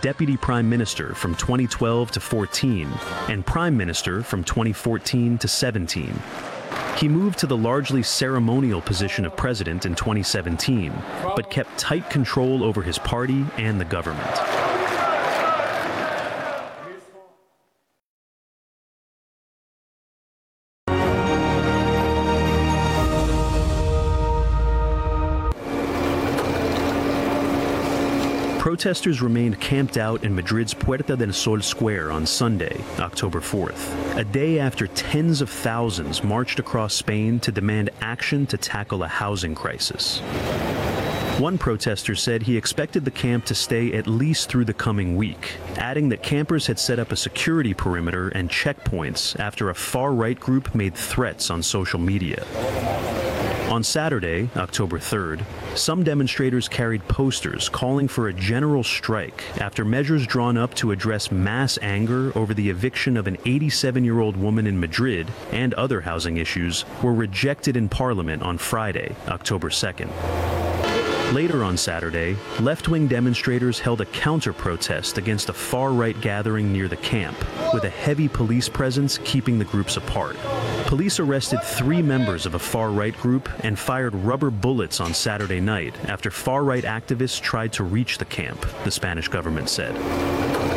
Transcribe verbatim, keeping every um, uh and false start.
Deputy Prime Minister from twenty twelve to fourteen and Prime Minister from twenty fourteen to seventeen. He moved to the largely ceremonial position of president in twenty seventeen, but kept tight control over his party and the government. Protesters remained camped out in Madrid's Puerta del Sol Square on Sunday, October fourth, a day after tens of thousands marched across Spain to demand action to tackle a housing crisis. One protester said he expected the camp to stay at least through the coming week, adding that campers had set up a security perimeter and checkpoints after a far-right group made threats on social media. On Saturday, October third, some demonstrators carried posters calling for a general strike after measures drawn up to address mass anger over the eviction of an eighty-seven-year-old woman in Madrid and other housing issues were rejected in Parliament on Friday, October second. Later on Saturday, left-wing demonstrators held a counter-protest against a far-right gathering near the camp, with a heavy police presence keeping the groups apart. Police arrested three members of a far-right group and fired rubber bullets on Saturday night after far-right activists tried to reach the camp, the Spanish government said.